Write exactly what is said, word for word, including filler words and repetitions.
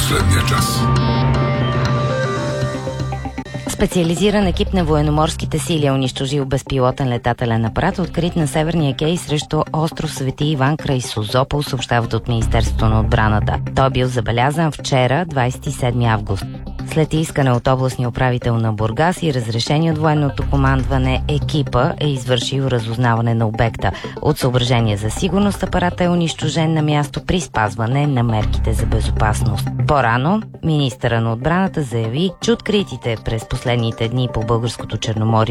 последния час. Специализиран екип на военноморските сили е унищожил безпилотен летателен апарат, открит на Северния кей срещу остров Свети Иван край Созопол, съобщават от Министерството на отбраната. Той е бил забелязан вчера, двадесет и седми август. След искане от областния управител на Бургас и разрешение от военното командване, екипа е извършил разузнаване на обекта. От съображение за сигурност апаратът е унищожен на място при спазване на мерките за безопасност. По-рано министъра на отбраната заяви, че откритите през последните дни по българското Черноморие